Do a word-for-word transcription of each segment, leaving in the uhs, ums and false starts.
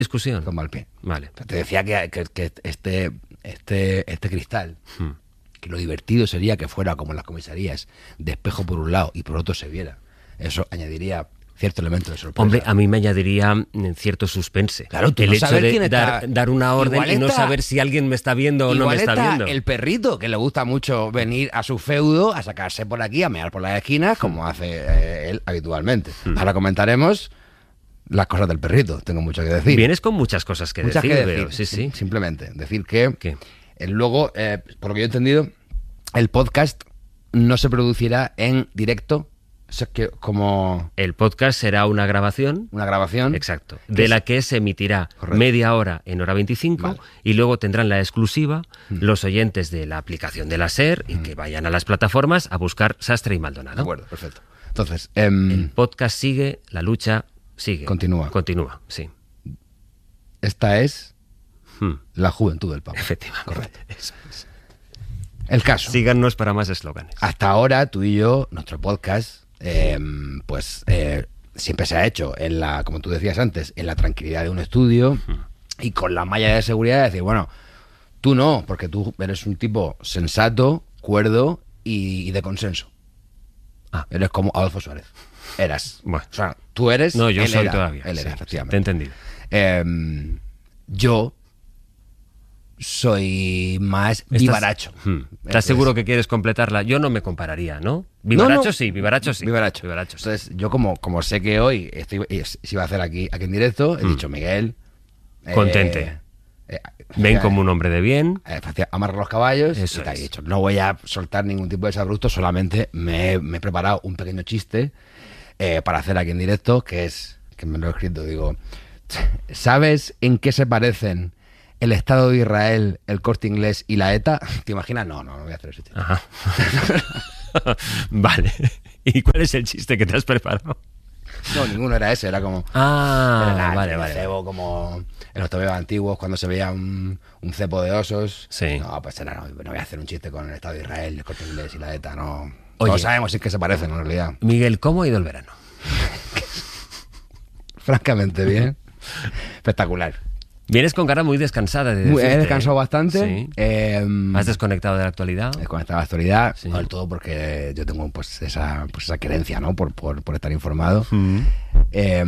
discusión. Con mal pie. Vale. Te decía que, que, que este, este, este cristal, hmm. que lo divertido sería que fuera como en las comisarías, de espejo por un lado y por otro se viera. Eso añadiría cierto elemento de sorpresa. Hombre, a mí me añadiría cierto suspense. Claro, tú el no hecho saber de quién está... dar, dar una orden igual y no está... saber si alguien me está viendo o no me está, está viendo. El perrito, que le gusta mucho venir a su feudo, a sacarse por aquí, a mear por las esquinas, como hace eh, él habitualmente. Hmm. Ahora comentaremos las cosas del perrito, tengo mucho que decir. Vienes con muchas cosas que muchas decir, que decir, veo. Sí, sí. Simplemente decir que ¿Qué? El, luego, eh, por lo que yo he entendido, el podcast no se producirá en directo. O sea, que como... El podcast será una grabación. Una grabación. Exacto. De la que se emitirá Correcto. media hora en hora veinticinco vale. y luego tendrán la exclusiva mm. los oyentes de la aplicación de la SER y mm. que vayan a las plataformas a buscar Sastre y Maldonado. De acuerdo, perfecto. Entonces, eh, el podcast sigue, la lucha sigue. Continúa. Continúa, sí. Esta es hmm. la juventud del Papa. Efectivamente. Correcto. Eso es. El caso. Síganos para más eslóganes. Hasta ahora, tú y yo, nuestro podcast, eh, pues eh, siempre se ha hecho, en la, como tú decías antes, en la tranquilidad de un estudio uh-huh. y con la malla de seguridad de decir, bueno, tú no, porque tú eres un tipo sensato, cuerdo y, y de consenso. Ah. Eres como Adolfo Suárez. Eras. Bueno. O sea, tú eres... No, yo él soy era, todavía. Él sí, era, efectivamente. Te he entendido. Eh, yo... soy más vivaracho. ¿Estás, hmm. ¿Estás seguro que quieres completarla? Yo no me compararía, ¿no? Vivaracho no, no. sí, vivaracho sí. Vivaracho. vivaracho sí. Entonces, yo como, como sé que hoy estoy, si iba a hacer aquí, aquí en directo, he hmm. dicho, Miguel... Contente. Eh, eh, Ven eh, como un hombre de bien. Eh, amarra los caballos. Eso y te es. he dicho, no voy a soltar ningún tipo de desabrupto, solamente me, me he preparado un pequeño chiste eh, para hacer aquí en directo, que es, que me lo he escrito, digo, ¿sabes en qué se parecen el Estado de Israel, el Corte Inglés y la ETA? ¿Te imaginas? No, no, no voy a hacer ese chiste. Ajá. Vale. ¿Y cuál es el chiste que te has preparado? No, ninguno era ese, era como... Ah, era nada, vale, vale. Cebo, como en los tobeos antiguos, cuando se veía un, un cepo de osos. Sí. No, pues era, no, no voy a hacer un chiste con el Estado de Israel, el Corte Inglés y la ETA, no. Oye, no sabemos si es que se parecen, en realidad. Miguel, ¿cómo ha ido el verano? Francamente bien. Espectacular. Vienes con cara muy descansada. De decirte, He descansado bastante. Sí. Eh, ¿Has desconectado de la actualidad? Desconectado de la actualidad, sí. no del todo porque yo tengo pues esa, pues, esa querencia, ¿no? Por, por, por estar informado. Mm. Eh,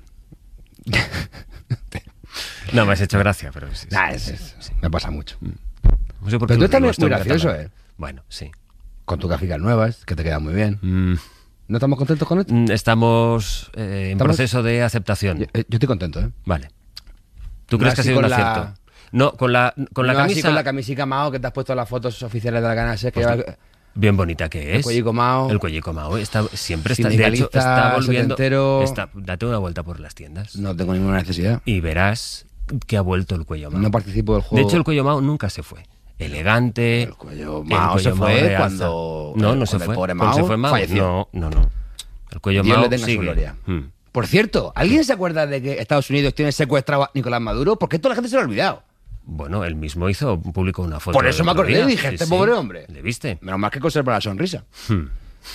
no, me has hecho gracia, pero sí. Nah, sí, es, sí, es, sí. Me pasa mucho. Mm. No sé por pero qué tú también es muy río, gracioso, ¿eh? Bueno, sí. Con tus gráficas nuevas, que te quedan muy bien. Mm. ¿No estamos contentos con esto? Estamos eh, en ¿Estamos? proceso de aceptación. Yo, yo estoy contento, ¿eh? Vale. ¿Tú no crees que ha sido un la... acierto? No, con la, con la no camisa... así con la camisica Mao, que te has puesto las fotos oficiales de la Canase, que pues lleva... Bien bonita que es. El cuellico Mao. El cuellico Mao. Está, siempre está... De hecho, está volviendo... Setentero. Está, date una vuelta por las tiendas. No tengo ninguna necesidad. Y verás que ha vuelto el cuello Mao. No participo del juego. De hecho, el cuello Mao nunca se fue. Elegante... El cuello Mao el cuello se fue Mao cuando... No, no se el fue. pobre Mao se fue Mao falleció. No, no, no. El cuello Dios Mao le tenga sigue. su gloria. Hmm. Por cierto, ¿alguien se acuerda de que Estados Unidos tiene secuestrado a Nicolás Maduro? Porque toda la gente se lo ha olvidado. Bueno, él mismo hizo, publicó una foto. Por eso me acordé y dije, sí, este sí. pobre hombre. ¿Le viste? Menos mal que conserva la sonrisa. Hmm.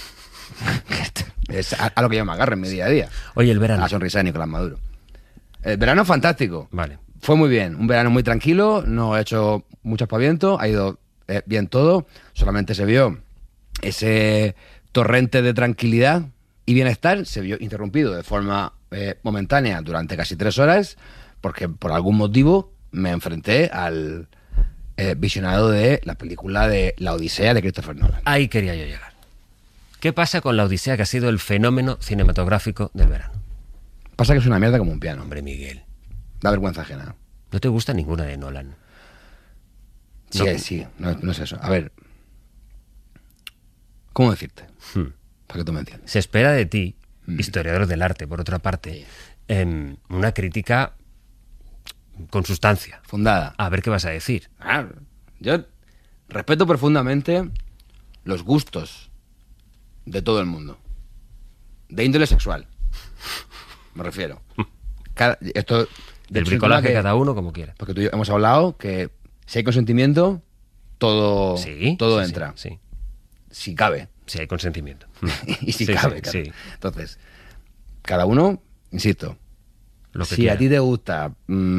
Es a, a lo que yo me agarro en mi día a día. Oye, el verano. La sonrisa de Nicolás Maduro. El verano fantástico. Vale. Fue muy bien. Un verano muy tranquilo, no he hecho mucho aspaviento, ha ido eh, bien todo. Solamente se vio ese torrente de tranquilidad y bienestar, se vio interrumpido de forma eh, momentánea durante casi tres horas, porque por algún motivo me enfrenté al eh, visionado de la película de La Odisea de Christopher Nolan. Ahí quería yo llegar. ¿Qué pasa con La Odisea, que ha sido el fenómeno cinematográfico del verano? Pasa que es una mierda como un piano. Hombre, Miguel. Da vergüenza ajena. ¿No te gusta ninguna de Nolan? Sí, no. sí, no, no es eso. A ver, ¿cómo decirte? Hmm. Para que tú me entiendas. Se espera de ti, hmm. historiador del arte, por otra parte, sí. eh, una crítica con sustancia. Fundada. A ver qué vas a decir. Ah, yo respeto profundamente los gustos de todo el mundo. De índole sexual. Me refiero. Cada, esto, Del bricolaje que, cada uno como quiera. Porque tú y yo hemos hablado que si hay consentimiento, todo, sí, todo sí, entra. Sí, sí. Si cabe. Si hay consentimiento. Y si sí, cabe. Sí, claro. sí. Entonces, cada uno, insisto, Lo que si quiera. a ti te gusta... Mmm,